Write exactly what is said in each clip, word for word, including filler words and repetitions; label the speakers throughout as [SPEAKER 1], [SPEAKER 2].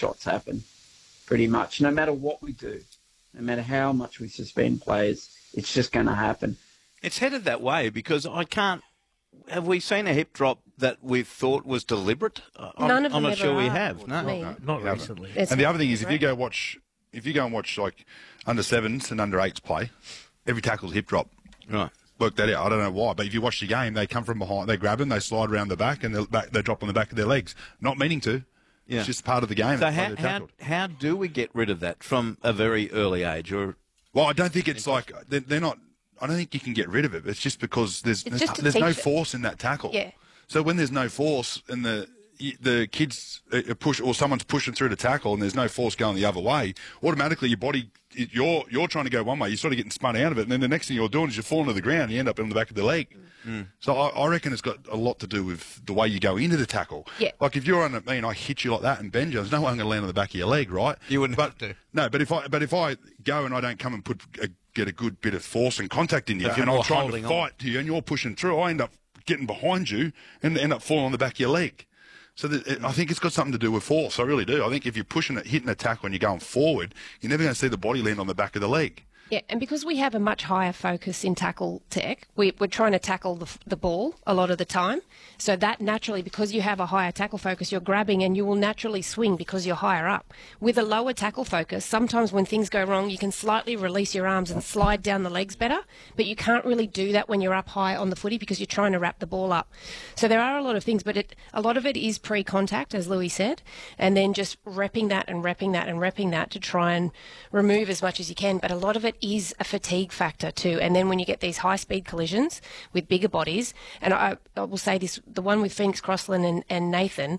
[SPEAKER 1] shots happen, pretty much. No matter what we do, no matter how much we suspend players, it's just going to happen.
[SPEAKER 2] It's headed that way because I can't... Have we seen a hip drop that we've thought was deliberate? I'm,
[SPEAKER 3] None of them
[SPEAKER 2] I'm not
[SPEAKER 3] ever
[SPEAKER 2] sure we
[SPEAKER 3] are,
[SPEAKER 2] have. No,
[SPEAKER 3] me.
[SPEAKER 4] No, not recently.
[SPEAKER 3] It's
[SPEAKER 5] and the other thing
[SPEAKER 3] not
[SPEAKER 5] is, if you
[SPEAKER 3] right.
[SPEAKER 5] go watch, if you go and watch like under sevens and under eights play, every tackle's a hip drop.
[SPEAKER 2] Right.
[SPEAKER 5] Work that out. I don't know why, but if you watch the game, they come from behind, they grab them, they slide around the back, and they they drop on the back of their legs, not meaning to.
[SPEAKER 2] Yeah.
[SPEAKER 5] It's just part of the game.
[SPEAKER 2] So
[SPEAKER 5] It's
[SPEAKER 2] how,
[SPEAKER 5] why they're
[SPEAKER 2] how,
[SPEAKER 5] tackled.
[SPEAKER 2] how do we get rid of that from a very early age? Or
[SPEAKER 5] Well, I don't think it's like they're, they're not. I don't think you can get rid of it. It's just because there's
[SPEAKER 3] It's
[SPEAKER 5] there's,
[SPEAKER 3] just to
[SPEAKER 5] there's no
[SPEAKER 3] teach it.
[SPEAKER 5] force in that tackle.
[SPEAKER 3] Yeah.
[SPEAKER 5] So when there's no force and the the kids uh, push or someone's pushing through the tackle and there's no force going the other way, automatically your body you're you're trying to go one way, you're sort of getting spun out of it, and then the next thing you're doing is you're falling to the ground, and you end up on the back of the leg. Mm. So I, I reckon it's got a lot to do with the way you go into the tackle.
[SPEAKER 3] Yeah.
[SPEAKER 5] Like if you're on me and I hit you like that and bend you, there's no way I'm going to land on the back of your leg, right?
[SPEAKER 2] You wouldn't
[SPEAKER 5] but,
[SPEAKER 2] have to.
[SPEAKER 5] No, but if I but if I go and I don't come and put a, get a good bit of force and contact in you,
[SPEAKER 2] If you're
[SPEAKER 5] and I'm
[SPEAKER 2] more
[SPEAKER 5] trying to
[SPEAKER 2] holding
[SPEAKER 5] fight
[SPEAKER 2] on.
[SPEAKER 5] to you, and you're pushing through, I end up getting behind you and end up falling on the back of your leg. So that, it, I think it's got something to do with force. I really do. I think if you're pushing it, hitting a tackle and you're going forward, you're never going to see the body land on the back of the leg.
[SPEAKER 3] Yeah, and because we have a much higher focus in tackle tech, we, we're trying to tackle the, the ball a lot of the time. So that naturally, because you have a higher tackle focus, you're grabbing and you will naturally swing because you're higher up. With a lower tackle focus, sometimes when things go wrong, you can slightly release your arms and slide down the legs better, but you can't really do that when you're up high on the footy because you're trying to wrap the ball up. So there are a lot of things, but it, a lot of it is pre-contact, as Louis said, and then just repping that and repping that and repping that to try and remove as much as you can. But a lot of it is a fatigue factor too. And then when you get these high-speed collisions with bigger bodies, and I, I will say this, the one with Phoenix Crossland and, and Nathan,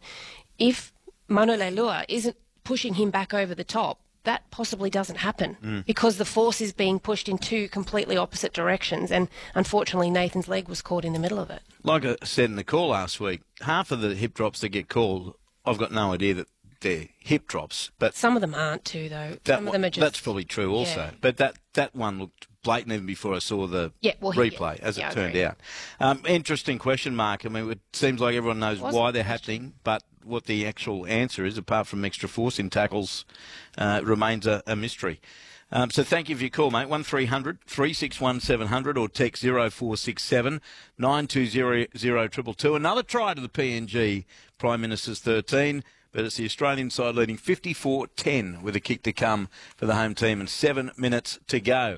[SPEAKER 3] if Manu Leilua isn't pushing him back over the top, that possibly doesn't happen mm. because the force is being pushed in two completely opposite directions. And unfortunately, Nathan's leg was caught in the middle of it.
[SPEAKER 2] like I said in the call last week, half of the hip drops that get called, I've got no idea that they're hip drops. But
[SPEAKER 3] some of them aren't too, though.
[SPEAKER 2] That
[SPEAKER 3] Some
[SPEAKER 2] one,
[SPEAKER 3] of them are just...
[SPEAKER 2] That's probably true also.
[SPEAKER 3] Yeah.
[SPEAKER 2] But that, that one looked blatant even before I saw the
[SPEAKER 3] Yeah, well, he-
[SPEAKER 2] replay, as
[SPEAKER 3] yeah,
[SPEAKER 2] it
[SPEAKER 3] I
[SPEAKER 2] turned
[SPEAKER 3] agree.
[SPEAKER 2] out. Um, interesting question, Mark. I mean, it seems like everyone knows
[SPEAKER 3] Wasn't
[SPEAKER 2] why
[SPEAKER 3] a
[SPEAKER 2] they're
[SPEAKER 3] question.
[SPEAKER 2] happening, but what the actual answer is, apart from extra force in tackles, uh, remains a, a mystery. Um, so thank you for your call, mate. one three hundred, three six one, seven hundred or text zero four six seven, nine two zero zero two two two. Another try to the P N G Prime Minister's thirteen, but it's the Australian side leading fifty-four ten with a kick to come for the home team and seven minutes to go.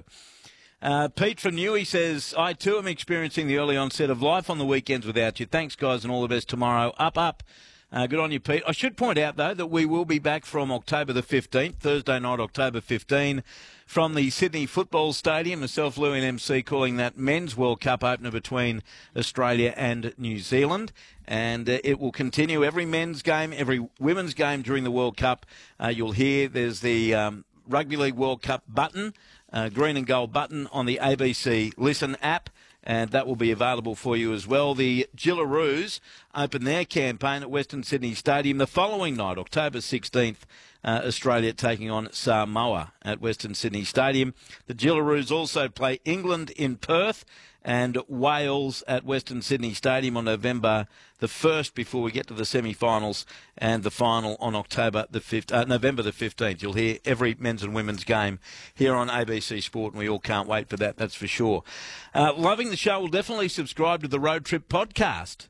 [SPEAKER 2] Uh, Pete from Newey says, I too am experiencing the early onset of life on the weekends without you. Thanks, guys, and all the best tomorrow. Up, up. Uh, good on you, Pete. I should point out, though, that we will be back from October the fifteenth, Thursday night, October fifteenth, from the Sydney Football Stadium. Myself, Louis and M C calling that Men's World Cup opener between Australia and New Zealand. And uh, it will continue every men's game, every women's game during the World Cup. Uh, you'll hear there's the um, Rugby League World Cup button, uh, green and gold button on the A B C Listen app. And that will be available for you as well. The Gillaroos open their campaign at Western Sydney Stadium the following night, October sixteenth, uh, Australia taking on Samoa at Western Sydney Stadium. The Gillaroos also play England in Perth and Wales at Western Sydney Stadium on November the first before we get to the semi-finals and the final on October the fifth, uh, November the fifteenth. You'll hear every men's and women's game here on A B C Sport, and we all can't wait for that, that's for sure. Uh, loving the show, will definitely subscribe to the Road Trip podcast.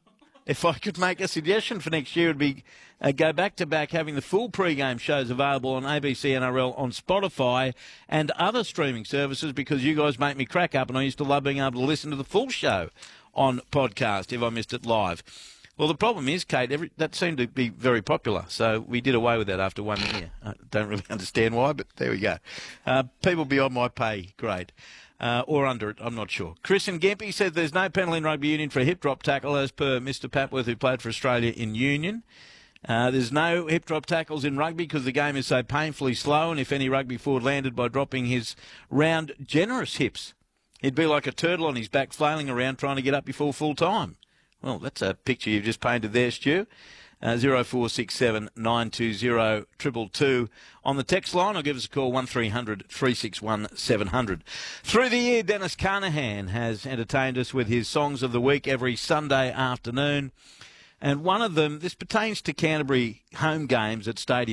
[SPEAKER 2] If I could make a suggestion for next year, it would be uh, go back-to-back having the full pre-game shows available on A B C N R L, on Spotify and other streaming services, because you guys make me crack up, and I used to love being able to listen to the full show on podcast if I missed it live. Well, the problem is, Kate, every, that seemed to be very popular, so we did away with that after one year. I don't really understand why, but there we go. Uh, people beyond my pay grade. Uh, or under it, I'm not sure. Chris and Gempy said there's no penalty in rugby union for a hip drop tackle, as per Mister Papworth, who played for Australia in union. Uh, there's no hip drop tackles in rugby because the game is so painfully slow, and if any rugby forward landed by dropping his round, generous hips, he'd be like a turtle on his back flailing around trying to get up before full time. Well, that's a picture you've just painted there, Stu. Uh, zero four six seven, nine two zero two two two on the text line, or give us a call one three hundred, three six one, seven hundred. Through the year, Dennis Carnahan has entertained us with his Songs of the Week every Sunday afternoon. And one of them, this pertains to Canterbury home games at Stadium